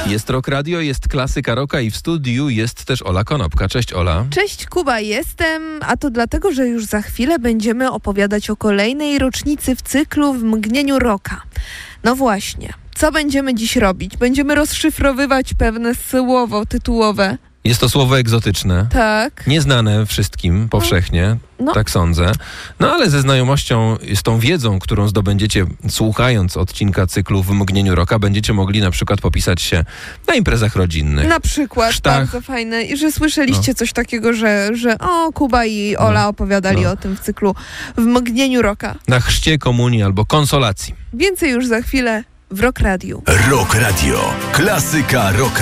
Jest Rock Radio, jest klasyka rocka i w studiu jest też Ola Konopka. Cześć Ola. Cześć Kuba, jestem, a to dlatego, że już za chwilę będziemy opowiadać o kolejnej rocznicy w cyklu W mgnieniu rocka. No właśnie, co będziemy dziś robić? Będziemy rozszyfrowywać pewne słowo tytułowe. Jest to słowo egzotyczne. Tak. Nieznane wszystkim powszechnie, No. tak sądzę. No ale ze znajomością, z tą wiedzą, którą zdobędziecie słuchając odcinka cyklu W mgnieniu rocka, będziecie mogli na przykład popisać się na imprezach rodzinnych. Na przykład, Chrztach. bardzo fajne. I że słyszeliście coś takiego, że Kuba i Ola opowiadali o tym w cyklu W mgnieniu rocka. Na chrzcie, komunii albo konsolacji. Więcej już za chwilę w Rock Radiu. Rock Radio. Klasyka rocka.